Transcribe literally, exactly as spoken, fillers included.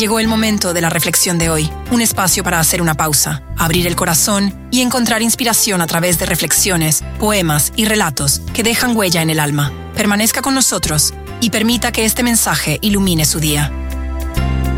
Llegó el momento de la reflexión de hoy, un espacio para hacer una pausa, abrir el corazón y encontrar inspiración a través de reflexiones, poemas y relatos que dejan huella en el alma. Permanezca con nosotros y permita que este mensaje ilumine su día.